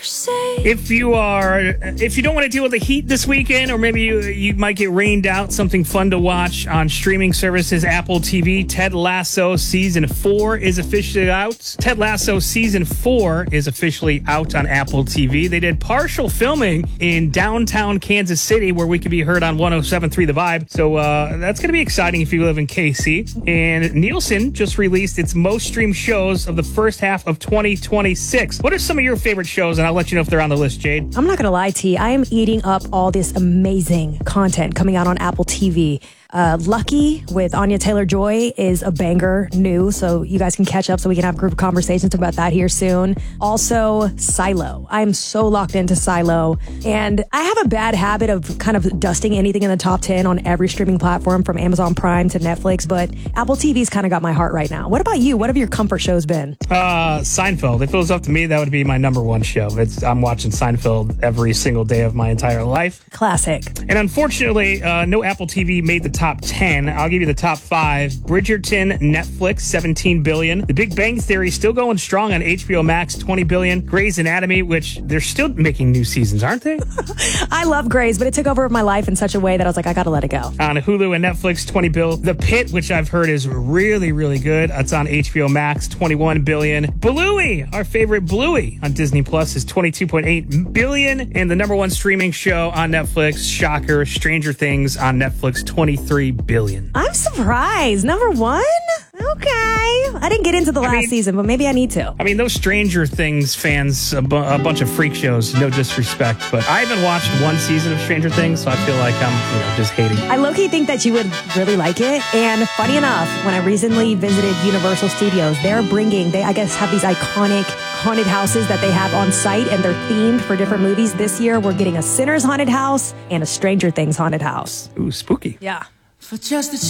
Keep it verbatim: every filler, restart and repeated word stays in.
If you are, if you don't want to deal with the heat this weekend, or maybe you, you might get rained out, something fun to watch on streaming services, Apple T V, Ted Lasso Season four is officially out. Ted Lasso Season four is officially out on Apple T V. They did partial filming in downtown Kansas City, where we could be heard on one oh seven point three The Vibe. So uh, that's going to be exciting if you live in K C. And Nielsen just released its most streamed shows of the first half of twenty twenty-six. What are some of your favorite shows? And I'll let you know if they're on the list, Jade. I'm not going to lie, T. I am eating up all this amazing content coming out on Apple T V. Uh, Lucky with Anya Taylor-Joy is a banger new, so you guys can catch up so we can have group conversations about that here soon. Also, Silo. I'm so locked into Silo, and I have a bad habit of kind of dusting anything in the top ten on every streaming platform from Amazon Prime to Netflix, but Apple T V's kind of got my heart right now. What about you? What have your comfort shows been? Uh, Seinfeld. If it was up to me, that would be my number one show. It's I'm watching Seinfeld every single day of my entire life. Classic. And unfortunately, uh, no Apple T V made the top ten. I'll give you the top five. Bridgerton, Netflix, seventeen billion dollars. The Big Bang Theory still going strong on H B O Max, twenty billion dollars. Grey's Anatomy, which they're still making new seasons, aren't they? I love Grey's, but it took over my life in such a way that I was like, I gotta let it go. On Hulu and Netflix, twenty billion dollars. The Pit, which I've heard is really, really good. It's on H B O Max, twenty-one billion dollars. Bluey, our favorite Bluey on Disney Plus, is twenty-two point eight billion dollars. And the number one streaming show on Netflix, shocker, Stranger Things on Netflix, twenty-three billion dollars. I'm surprised. Number one? Okay. I didn't get into the last I mean, season, but maybe I need to. I mean, those Stranger Things fans, a, bu- a bunch of freak shows, no disrespect, but I haven't watched one season of Stranger Things, so I feel like I'm you know, just hating. I low-key think that you would really like it. And funny enough, when I recently visited Universal Studios, they're bringing, they I guess have these iconic haunted houses that they have on site, and they're themed for different movies. This year, we're getting a Sinners haunted house and a Stranger Things haunted house. Ooh, spooky. Yeah. For just a